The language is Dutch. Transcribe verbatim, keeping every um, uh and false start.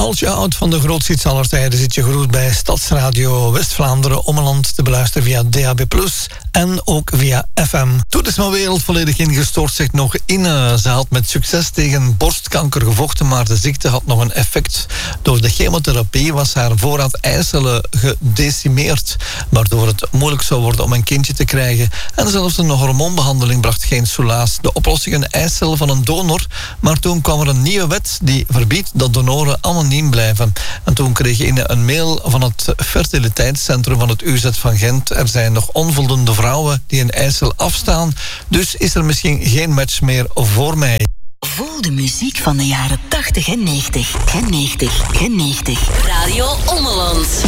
Called Out van de grootste hits aller tijden zit je groet bij Stadsradio West-Vlaanderen Ommeland te beluisteren via D A B plus, en ook via F M. Toen is mijn wereld volledig ingestort, zegt nog Ine. Ze had met succes tegen borstkanker gevochten, maar de ziekte had nog een effect. Door de chemotherapie was haar voorraad eicellen gedecimeerd, waardoor het moeilijk zou worden om een kindje te krijgen. En zelfs een hormoonbehandeling bracht geen soelaas. De oplossing een eicel van een donor, maar toen kwam er een nieuwe wet die verbiedt dat donoren anoniem blijven. En toen kreeg Ine een mail van het fertiliteitscentrum van het U Z van Gent. Er zijn nog onvoldoende vrouwen die een eicel afstaan, dus is er misschien geen match meer voor mij. Voel de muziek van de jaren tachtig en negentig. En negentig. En negentig. Radio Ommeland.